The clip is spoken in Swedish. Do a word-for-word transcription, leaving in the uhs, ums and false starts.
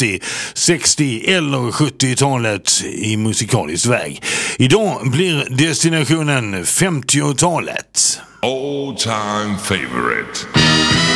femtio, sextio eller sjuttiotalet i musikalisk väg. Idag blir destinationen femtiotalet. All time favorite.